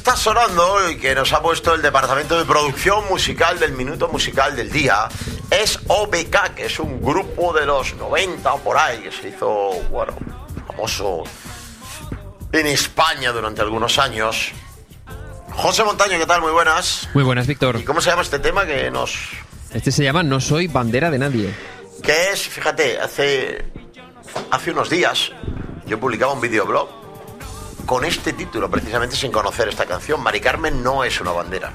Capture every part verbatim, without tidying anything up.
está sonando y que nos ha puesto el departamento de producción musical del Minuto Musical del Día es O B K, que es un grupo de los noventa o por ahí, que se hizo, bueno, famoso en España durante algunos años. José Montaño, ¿qué tal? Muy buenas. Muy buenas, Víctor. ¿Y cómo se llama este tema que nos...? Este se llama No soy bandera de nadie. Que es, fíjate, hace, hace unos días yo publicaba un videoblog con este título, precisamente sin conocer esta canción. Mari Carmen no es una bandera.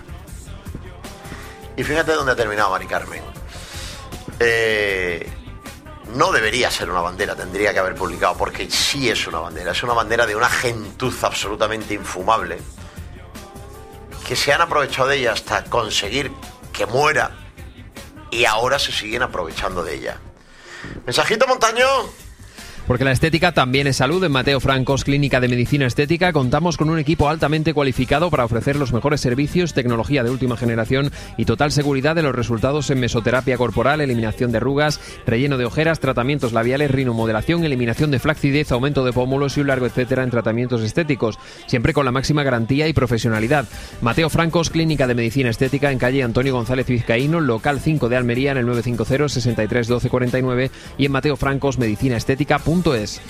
Y fíjate dónde ha terminado Mari Carmen. Eh, no debería ser una bandera, tendría que haber publicado, porque sí es una bandera. Es una bandera de una gentuza absolutamente infumable, que se han aprovechado de ella hasta conseguir que muera, y ahora se siguen aprovechando de ella. Mensajito, Montaño. Porque la estética también es salud. En Mateo Francos, Clínica de Medicina Estética, contamos con un equipo altamente cualificado para ofrecer los mejores servicios, tecnología de última generación y total seguridad de los resultados en mesoterapia corporal, eliminación de arrugas, relleno de ojeras, tratamientos labiales, rinomodelación, eliminación de flacidez, aumento de pómulos y un largo etcétera en tratamientos estéticos, siempre con la máxima garantía y profesionalidad. Mateo Francos, Clínica de Medicina Estética, en calle Antonio González Vizcaíno, local cinco de Almería, en el nueve cinco cero, sesenta y tres, doce cuarenta y nueve, y en Mateo Francos Medicina Estética punto es.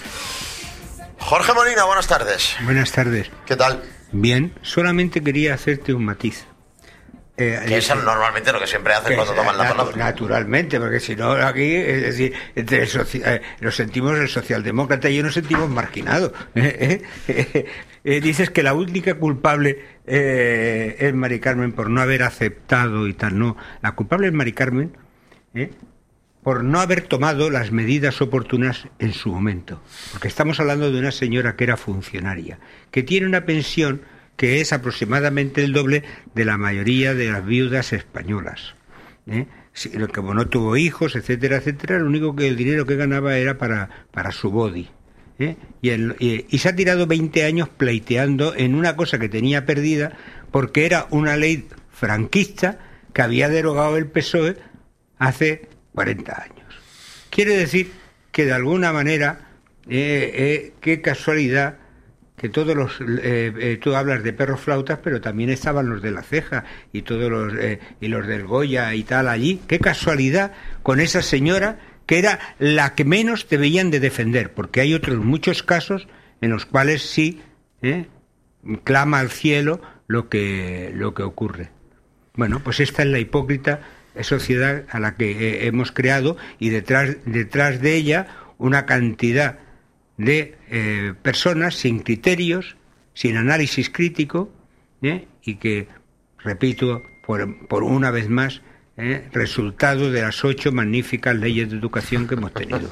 Jorge Molina, buenas tardes. Buenas tardes. ¿Qué tal? Bien, solamente quería hacerte un matiz. Eh, que eso es normalmente lo que siempre hacen cuando toman la palabra. Naturalmente, porque si no, aquí, es decir, entre el soci- eh, nos sentimos el socialdemócrata y yo nos sentimos marginados. Eh, eh, eh, dices que la única culpable eh, es Mari Carmen por no haber aceptado y tal. No, la culpable es Mari Carmen, ¿eh? por no haber tomado las medidas oportunas en su momento. Porque estamos hablando de una señora que era funcionaria, que tiene una pensión que es aproximadamente el doble de la mayoría de las viudas españolas. ¿eh? Si, como no tuvo hijos, etcétera, etcétera, lo único que el dinero que ganaba era para, para su body. ¿eh? Y, el, y, y se ha tirado veinte años pleiteando en una cosa que tenía perdida, porque era una ley franquista que había derogado el P S O E hace cuarenta años. Quiere decir que de alguna manera, eh, eh, qué casualidad que todos los, eh, eh, tú hablas de perros flautas, pero también estaban los de La Ceja y todos los eh, y los del Goya y tal allí. Qué casualidad con esa señora que era la que menos debían de defender, porque hay otros muchos casos en los cuales sí eh, clama al cielo lo que lo que ocurre. Bueno, pues esta es la hipócrita sociedad a la que eh, hemos creado, y detrás detrás de ella una cantidad de eh, personas sin criterios, sin análisis crítico, ¿eh? y que, repito, por, por una vez más, ¿eh? resultado de las ocho magníficas leyes de educación que hemos tenido.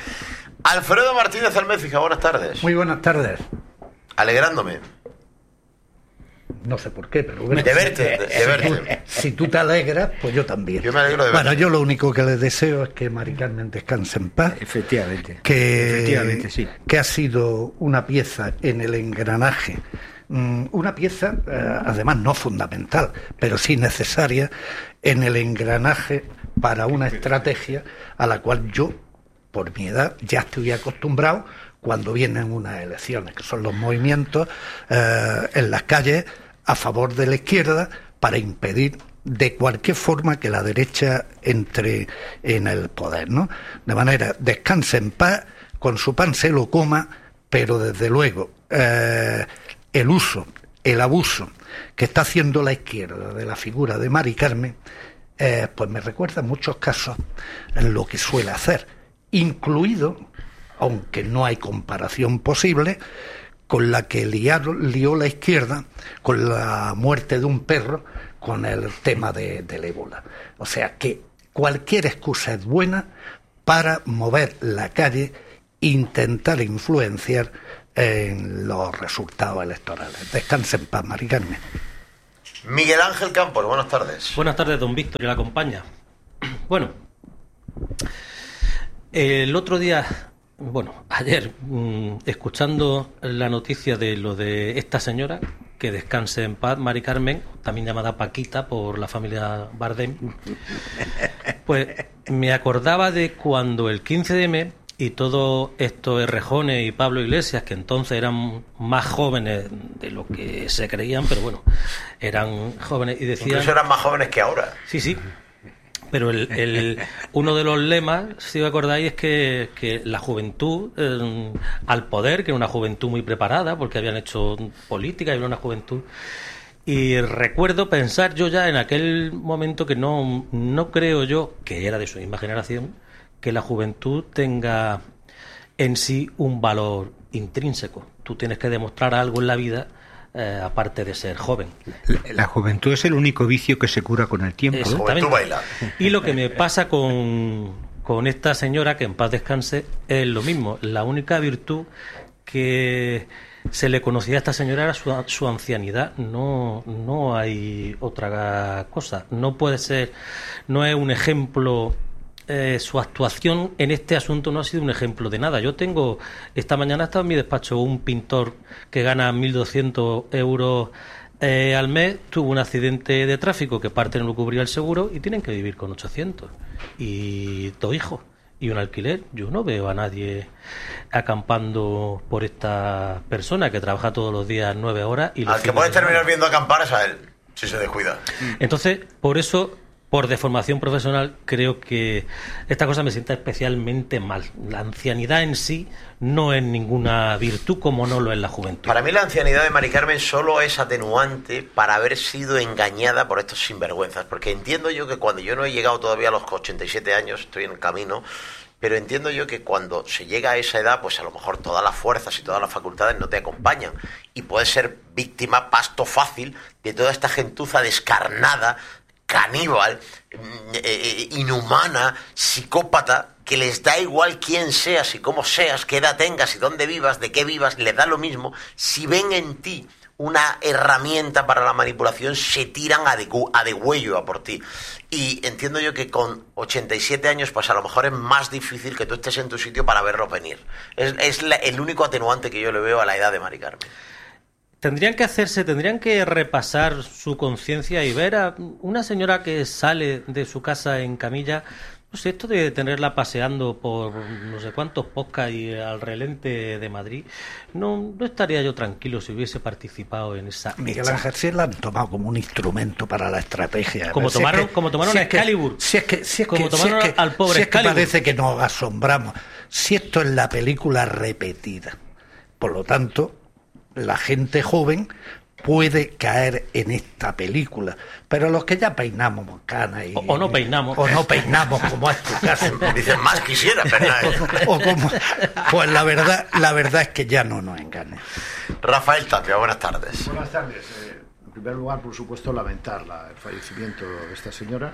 Alfredo Martínez Almécija, buenas tardes. Muy buenas tardes. Alegrándome. No sé por qué, pero bueno. De verte, de, de verte. Si tú te alegras, pues yo también. Yo me alegro de verte. Bueno, yo lo único que les deseo es que Mari Carmen descanse en paz. Efectivamente. Que, Efectivamente, sí. Que ha sido una pieza en el engranaje. Una pieza, eh, además, no fundamental, pero sí necesaria en el engranaje para una estrategia a la cual yo, por mi edad, ya estoy acostumbrado cuando vienen unas elecciones, que son los movimientos eh, en las calles a favor de la izquierda para impedir de cualquier forma que la derecha entre en el poder, ¿no? De manera, descanse en paz, con su pan se lo coma, pero desde luego eh, el uso, el abuso que está haciendo la izquierda de la figura de Mari Carmen, eh, pues me recuerda en muchos casos en lo que suele hacer, incluido, aunque no hay comparación posible, con la que lió, lió la izquierda con la muerte de un perro, con el tema de, del ébola. O sea que cualquier excusa es buena para mover la calle, intentar influenciar en los resultados electorales. Descanse en paz, Mari Carmen. Miguel Ángel Campos, buenas tardes. Buenas tardes, don Víctor, y la acompaña. Bueno, el otro día... Bueno, ayer, mmm, escuchando la noticia de lo de esta señora, que descanse en paz, Mari Carmen, también llamada Paquita por la familia Bardem, pues me acordaba de cuando el quince de mes y todos estos Errejones y Pablo Iglesias, que entonces eran más jóvenes de lo que se creían, pero bueno, eran jóvenes y decían... Incluso eran más jóvenes que ahora. Sí, sí. Pero el, el, uno de los lemas, si os acordáis, es que, que la juventud eh, al poder, que era una juventud muy preparada, porque habían hecho política y era una juventud... Y recuerdo pensar yo ya en aquel momento que no, no creo yo, que era de su misma generación, que la juventud tenga en sí un valor intrínseco. Tú tienes que demostrar algo en la vida, eh, aparte de ser joven. La, la juventud es el único vicio que se cura con el tiempo. Juventud baila. Y lo que me pasa con, con esta señora, que en paz descanse, es lo mismo. La única virtud que se le conocía a esta señora era su, su ancianidad. No, no hay otra cosa. No puede ser, no es un ejemplo. Eh, su actuación en este asunto no ha sido un ejemplo de nada. Yo tengo, esta mañana ha estado en mi despacho un pintor que gana mil doscientos euros eh, al mes, tuvo un accidente de tráfico que parte no lo cubría el seguro y tienen que vivir con ochocientos. Y dos hijos y un alquiler. Yo no veo a nadie acampando por esta persona que trabaja todos los días nueve horas. Y al que puede terminar viendo acampar es a él, si se descuida. Entonces, por eso... Por deformación profesional, creo que esta cosa me sienta especialmente mal. La ancianidad en sí no es ninguna virtud, como no lo es la juventud. Para mí la ancianidad de Mari Carmen solo es atenuante para haber sido engañada por estos sinvergüenzas. Porque entiendo yo que cuando yo no he llegado todavía a los ochenta y siete años, estoy en camino, pero entiendo yo que cuando se llega a esa edad, pues a lo mejor todas las fuerzas y todas las facultades no te acompañan. Y puedes ser víctima, pasto fácil, de toda esta gentuza descarnada, caníbal, eh, inhumana, psicópata, que les da igual quién seas y cómo seas, qué edad tengas y dónde vivas, de qué vivas, les da lo mismo. Si ven en ti una herramienta para la manipulación, se tiran a, de, a degüello a por ti. Y entiendo yo que con ochenta y siete años, pues a lo mejor es más difícil que tú estés en tu sitio para verlo venir. Es, es la, el único atenuante que yo le veo a la edad de Mari Carmen. Tendrían que hacerse, tendrían que repasar su conciencia y ver a una señora que sale de su casa en camilla. No sé, esto de tenerla paseando por no sé cuántos podcasts y al relente de Madrid, no, no estaría yo tranquilo si hubiese participado en esa... Miguel Ángel, sí la han tomado como un instrumento para la estrategia. Como si tomaron, es que, como tomaron si a es que, Excalibur. Si es que, si es como que, tomaron si es que, al pobre si es que Excalibur. parece que nos asombramos. Si esto es la película repetida. Por lo tanto, la gente joven puede caer en esta película, pero los que ya peinamos canas y, o, o no peinamos o no peinamos como es tu caso, dicen más quisiera peinar, o, o como, pues la verdad la verdad es que ya no nos engañen. Rafael Tapia, buenas tardes. Buenas tardes. Eh, en primer lugar, por supuesto, lamentar la, el fallecimiento de esta señora,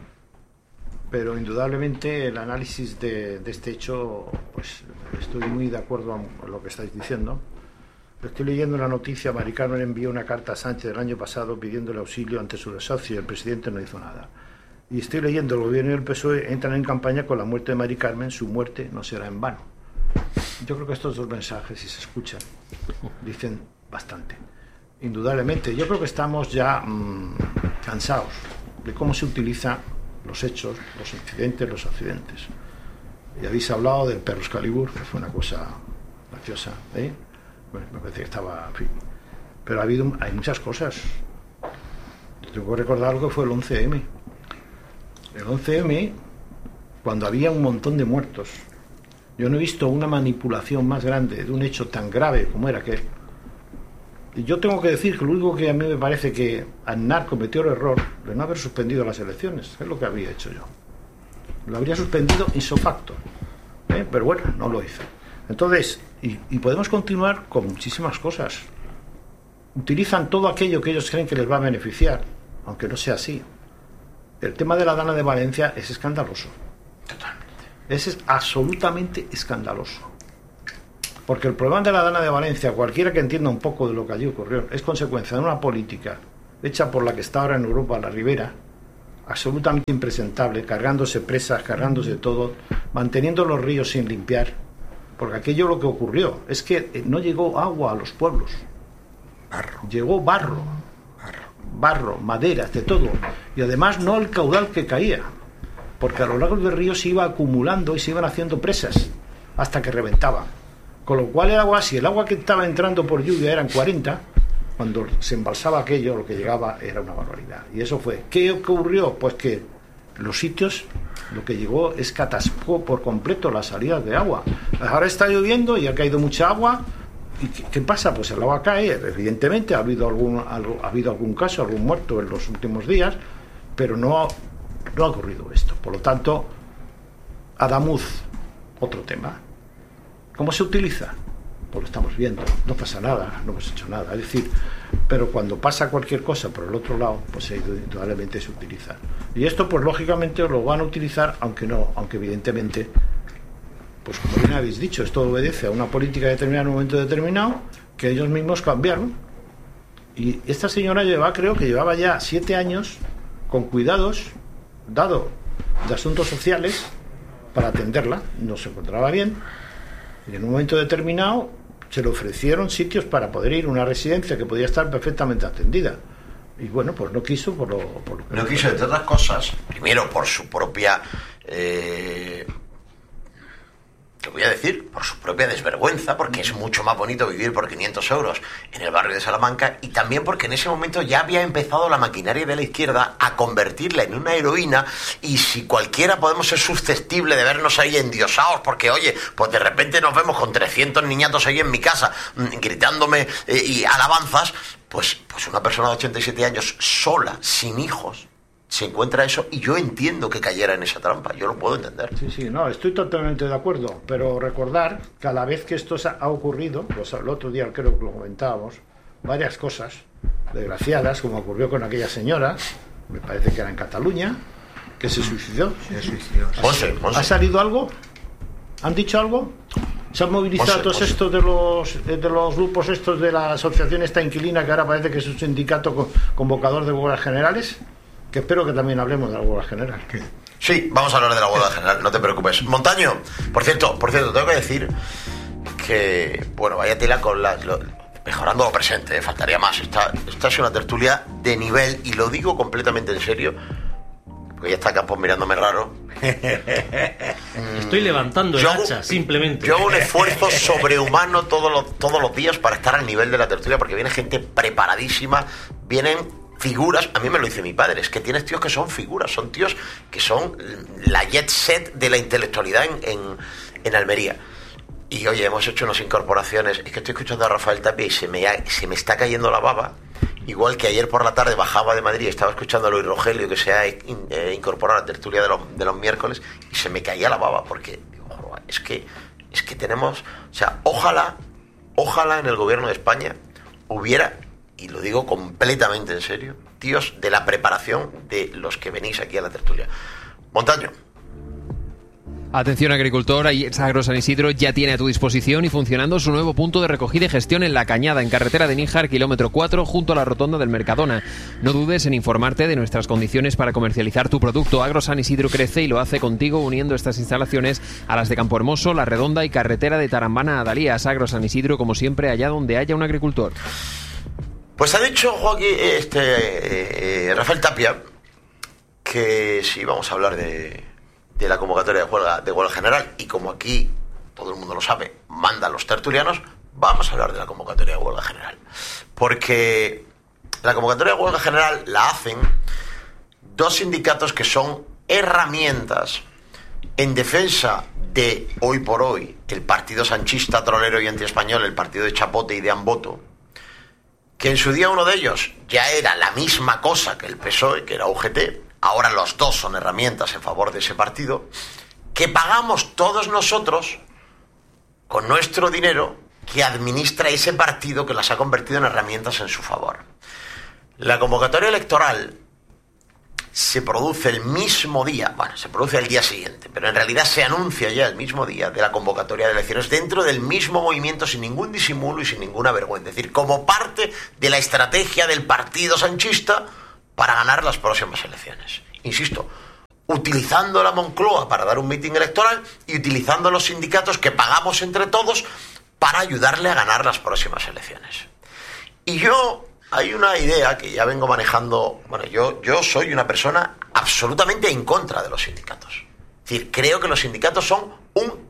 pero indudablemente el análisis de, de este hecho, pues estoy muy de acuerdo con lo que estáis diciendo. Estoy leyendo una noticia. Mari Carmen envió una carta a Sánchez el año pasado pidiéndole auxilio ante su desahucio y el presidente no hizo nada. Y estoy leyendo, el gobierno y el P S O E entran en campaña con la muerte de Mari Carmen, su muerte no será en vano. Yo creo que estos dos mensajes, si se escuchan, dicen bastante. Indudablemente, yo creo que estamos ya mmm, cansados de cómo se utilizan los hechos, los incidentes, los accidentes. Y habéis hablado del perro Excalibur, que fue una cosa graciosa, ¿eh? Bueno, me parece que estaba, en fin. Pero ha habido, hay muchas cosas. Tengo que recordar algo que fue el once eme. El once eme, cuando había un montón de muertos, yo no he visto una manipulación más grande de un hecho tan grave como era aquel. Y yo tengo que decir que lo único que a mí me parece que Aznar cometió el error de no haber suspendido las elecciones, es lo que habría hecho yo. Lo habría suspendido ipso facto, ¿eh? Pero bueno, no lo hizo. Entonces, y, y podemos continuar con muchísimas cosas. Utilizan todo aquello que ellos creen que les va a beneficiar, aunque no sea así. El tema de la Dana de Valencia es escandaloso. Totalmente. Es absolutamente escandaloso. Porque el problema de la Dana de Valencia, cualquiera que entienda un poco de lo que allí ocurrió, es consecuencia de una política hecha por la que está ahora en Europa la Ribera, absolutamente impresentable, cargándose presas, cargándose todo, manteniendo los ríos sin limpiar. Porque aquello lo que ocurrió es que no llegó agua a los pueblos. Barro. Llegó barro. Barro, barro, maderas, de todo. Y además no el caudal que caía. Porque a lo largo del río se iba acumulando y se iban haciendo presas. hasta que reventaba. Con lo cual el agua, si el agua que estaba entrando por lluvia eran cuarenta, cuando se embalsaba aquello, lo que llegaba era una barbaridad. Y eso fue. ¿Qué ocurrió? Pues que los sitios, lo que llegó es que atascó por completo las salidas de agua. Ahora está lloviendo y ha caído mucha agua. ¿Y qué, qué pasa? Pues el agua cae, evidentemente, ha habido algún, algo, ha habido algún caso, algún muerto en los últimos días, pero no ha, no ha ocurrido esto. Por lo tanto, Adamuz, otro tema. ¿Cómo se utiliza? Pues lo estamos viendo, no pasa nada, no hemos hecho nada. Es decir, pero cuando pasa cualquier cosa por el otro lado, pues indudablemente se utiliza. Y esto, pues lógicamente, lo van a utilizar, aunque no, aunque evidentemente, pues como bien habéis dicho, esto obedece a una política determinada en un momento determinado, que ellos mismos cambiaron. Y esta señora lleva, creo que llevaba ya siete años con cuidados, dado de asuntos sociales, para atenderla, no se encontraba bien. Y en un momento determinado se le ofrecieron sitios para poder ir a una residencia que podía estar perfectamente atendida. Y bueno, pues no quiso por lo, por lo que... No quiso, entre otras cosas, primero por su propia... Eh, te voy a decir, por su propia desvergüenza, porque es mucho más bonito vivir por quinientos euros en el barrio de Salamanca, y también porque en ese momento ya había empezado la maquinaria de la izquierda a convertirla en una heroína, y si cualquiera podemos ser susceptible de vernos ahí endiosados, porque oye, pues de repente nos vemos con trescientos niñatos ahí en mi casa, gritándome eh, y alabanzas, pues, pues una persona de ochenta y siete años sola, sin hijos, se encuentra eso, y yo entiendo que cayera en esa trampa, yo lo puedo entender. Sí, sí, no, estoy totalmente de acuerdo, pero recordar, cada vez que esto ha ocurrido, pues el otro día creo que lo comentábamos, varias cosas desgraciadas, como ocurrió con aquella señora, me parece que era en Cataluña, que se suicidó. Se suicidó. Monse, Monse. ¿Ha salido algo? ¿Han dicho algo? ¿Se han movilizado Monse, todos Monse. estos de los de los grupos estos de la asociación esta inquilina, que ahora parece que es un sindicato convocador de huelgas generales? Que espero que también hablemos de la huelga general. Sí, vamos a hablar de la huelga general, no te preocupes. Montaño, por cierto, por cierto, tengo que decir que, bueno, vaya tela con la... Lo, mejorando lo presente, eh, faltaría más. Esta, esta es una tertulia de nivel, y lo digo completamente en serio, porque ya está Campos mirándome raro. Estoy levantando el Yo hago- hacha, simplemente. Yo hago un esfuerzo sobrehumano todos los, todos los días para estar al nivel de la tertulia, porque viene gente preparadísima, vienen figuras. A mí me lo dice mi padre, es que tienes tíos que son figuras, son tíos que son la jet set de la intelectualidad en, en, en Almería. Y oye, hemos hecho unas incorporaciones. Es que estoy escuchando a Rafael Tapia y se me, ha- se me está cayendo la baba. Igual que ayer por la tarde bajaba de Madrid y estaba escuchando a Luis Rogelio, que se ha in- eh, incorporado a la tertulia de los, de los miércoles, y se me caía la baba, porque digo, "Joder, es que, es que tenemos... O sea, ojalá, ojalá en el gobierno de España hubiera, y lo digo completamente en serio, tíos de la preparación de los que venís aquí a la tertulia. Montaño. Atención agricultor, Ayers Agro San Isidro ya tiene a tu disposición y funcionando su nuevo punto de recogida y gestión en La Cañada, en carretera de Níjar, kilómetro cuatro, junto a la rotonda del Mercadona. No dudes en informarte de nuestras condiciones para comercializar tu producto. Agro San Isidro crece y lo hace contigo, uniendo estas instalaciones a las de Campo Hermoso, La Redonda y carretera de Tarambana a Dalías. Agro San Isidro, como siempre, allá donde haya un agricultor. Pues ha dicho Joaquín, este, eh, eh, Rafael Tapia, que sí, vamos a hablar de, de la convocatoria de huelga, de huelga general, y como aquí todo el mundo lo sabe, mandan los tertulianos, vamos a hablar de la convocatoria de huelga general. Porque la convocatoria de huelga general la hacen dos sindicatos que son herramientas en defensa de, hoy por hoy, el partido sanchista, trolero y antiespañol, el partido de Chapote y de Amboto, que en su día uno de ellos ya era la misma cosa que el P S O E, que era U G T, ahora los dos son herramientas en favor de ese partido, que pagamos todos nosotros con nuestro dinero, que administra ese partido que las ha convertido en herramientas en su favor. La convocatoria electoral se produce el mismo día, bueno, se produce el día siguiente, pero en realidad se anuncia ya el mismo día de la convocatoria de elecciones dentro del mismo movimiento, sin ningún disimulo y sin ninguna vergüenza. Es decir, como parte de la estrategia del partido sanchista para ganar las próximas elecciones. Insisto, utilizando la Moncloa para dar un mitin electoral y utilizando los sindicatos que pagamos entre todos para ayudarle a ganar las próximas elecciones. Y yo... Hay una idea que ya vengo manejando. Bueno, yo, yo soy una persona absolutamente en contra de los sindicatos. Es decir, creo que los sindicatos son un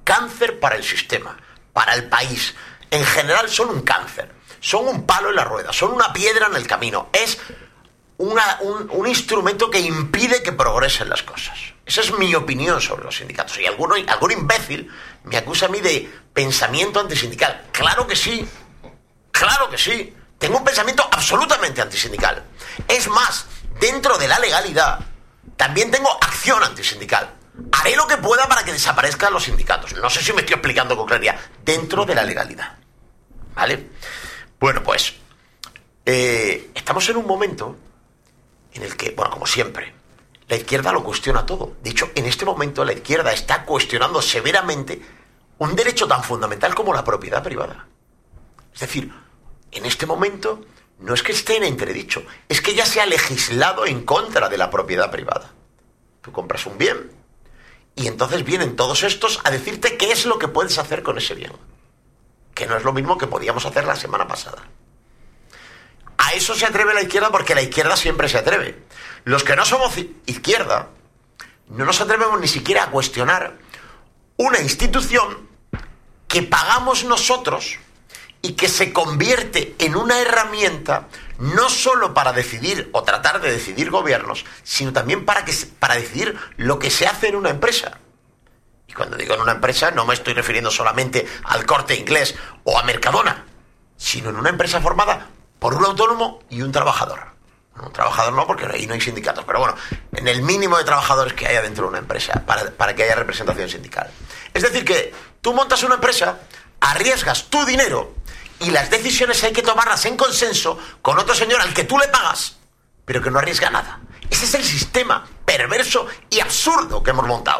cáncer para el sistema, para el país. En general son un cáncer, son un palo en la rueda, son una piedra en el camino. Es una, un, un instrumento que impide que progresen las cosas. Esa es mi opinión sobre los sindicatos. Y alguno, algún imbécil me acusa a mí de pensamiento antisindical. Claro que sí, claro que sí. Tengo un pensamiento absolutamente antisindical. Es más, dentro de la legalidad, también tengo acción antisindical. Haré lo que pueda para que desaparezcan los sindicatos. No sé si me estoy explicando con claridad. Dentro de la legalidad. ¿Vale? Bueno, pues, eh, estamos en un momento en el que, bueno, como siempre, la izquierda lo cuestiona todo. De hecho, en este momento la izquierda está cuestionando severamente un derecho tan fundamental como la propiedad privada. Es decir, en este momento no es que esté en entredicho, es que ya se ha legislado en contra de la propiedad privada. Tú compras un bien y entonces vienen todos estos a decirte qué es lo que puedes hacer con ese bien. Que no es lo mismo que podíamos hacer la semana pasada. A eso se atreve la izquierda porque la izquierda siempre se atreve. Los que no somos izquierda no nos atrevemos ni siquiera a cuestionar una institución que pagamos nosotros y que se convierte en una herramienta no solo para decidir o tratar de decidir gobiernos, sino también para, que, para decidir lo que se hace en una empresa. Y cuando digo en una empresa no me estoy refiriendo solamente al Corte Inglés o a Mercadona, sino en una empresa formada por un autónomo y un trabajador. Un trabajador no, porque ahí no hay sindicatos, pero bueno, en el mínimo de trabajadores que haya dentro de una empresa, para, para que haya representación sindical. Es decir, que tú montas una empresa, arriesgas tu dinero y las decisiones hay que tomarlas en consenso con otro señor al que tú le pagas, pero que no arriesga nada. Ese es el sistema perverso y absurdo que hemos montado.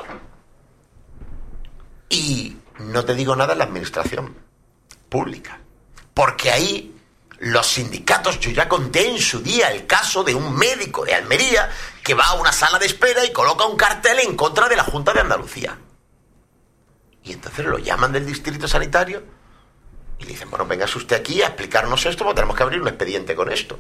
Y no te digo nada en la administración pública, porque ahí los sindicatos, yo ya conté en su día el caso de un médico de Almería que va a una sala de espera y coloca un cartel en contra de la Junta de Andalucía. Y entonces lo llaman del distrito sanitario y le dicen, bueno, véngase usted aquí a explicarnos esto, porque tenemos que abrir un expediente con esto.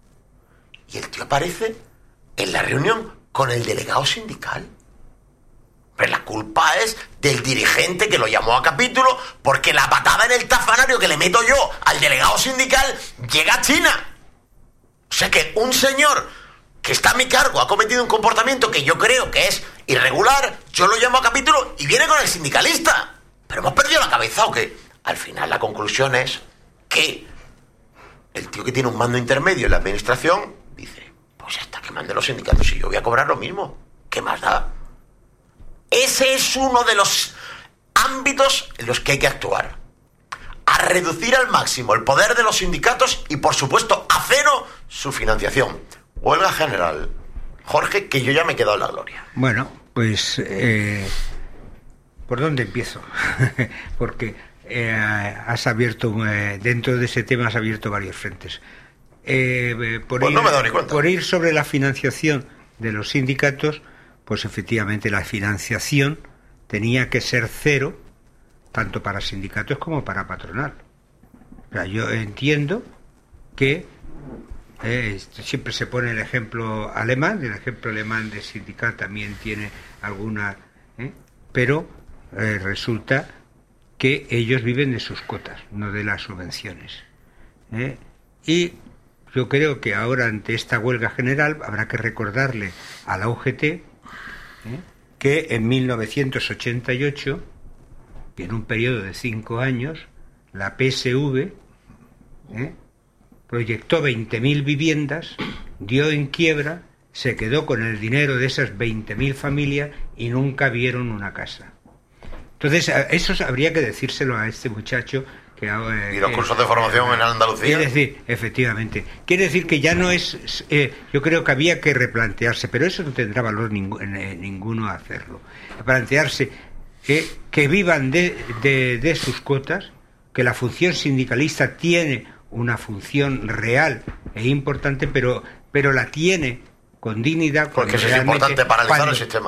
Y el tío aparece en la reunión con el delegado sindical. Pero la culpa es del dirigente que lo llamó a capítulo, porque la patada en el tafanario que le meto yo al delegado sindical llega a China. O sea que un señor que está a mi cargo ha cometido un comportamiento que yo creo que es irregular, yo lo llamo a capítulo y viene con el sindicalista. Pero hemos perdido la cabeza, ¿o qué? Al final la conclusión es que el tío que tiene un mando intermedio en la administración dice, pues hasta que mande los sindicatos y yo voy a cobrar lo mismo. ¿Qué más da? Ese es uno de los ámbitos en los que hay que actuar. A reducir al máximo el poder de los sindicatos y, por supuesto, a cero su financiación. Huelga general. Jorge, que yo ya me he quedado en la gloria. Bueno, pues... Eh, ¿por dónde empiezo? Porque eh, has abierto... Eh, dentro de ese tema has abierto varios frentes. Eh, por, pues ir, no me doy ni cuenta. Por ir sobre la financiación de los sindicatos... Pues efectivamente la financiación tenía que ser cero, tanto para sindicatos como para patronal. O sea, yo entiendo que eh, siempre se pone el ejemplo alemán, el ejemplo alemán de sindical también tiene alguna, ¿eh? pero eh, resulta que ellos viven de sus cuotas, no de las subvenciones. ¿eh? Y yo creo que ahora ante esta huelga general habrá que recordarle a la U G T ¿Eh? que en mil novecientos ochenta y ocho, y en un periodo de cinco años, la P S V ¿eh? proyectó veinte mil viviendas, dio en quiebra, se quedó con el dinero de esas veinte mil familias y nunca vieron una casa. Entonces, eso habría que decírselo a este muchacho. Que, eh, y los cursos de formación en Andalucía. Quiere decir, efectivamente, quiere decir que ya no es, eh, yo creo que había que replantearse, pero eso no tendrá valor ningú, eh, ninguno hacerlo. Plantearse que, que vivan de, de, de sus cuotas, que la función sindicalista tiene una función real e importante, pero, pero la tiene con dignidad. Porque eso es importante, paralizar cuando, el sistema.